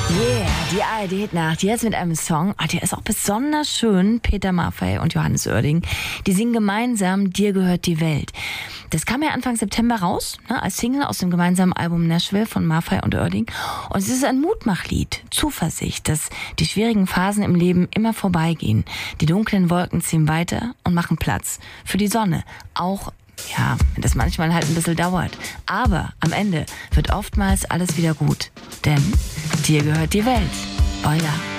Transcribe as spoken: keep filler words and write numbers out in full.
Yeah, die A R D-Hitnacht, jetzt mit einem Song, ah, der ist auch besonders schön, Peter Maffay und Johannes Oerding, die singen gemeinsam Dir gehört die Welt. Das kam ja Anfang September raus, ne, als Single aus dem gemeinsamen Album Nashville von Maffay und Oerding. Und es ist ein Mutmachlied, Zuversicht, dass die schwierigen Phasen im Leben immer vorbeigehen. Die dunklen Wolken ziehen weiter und machen Platz für die Sonne, auch ja, wenn das manchmal halt ein bisschen dauert. Aber am Ende wird oftmals alles wieder gut. Denn dir gehört die Welt. Euer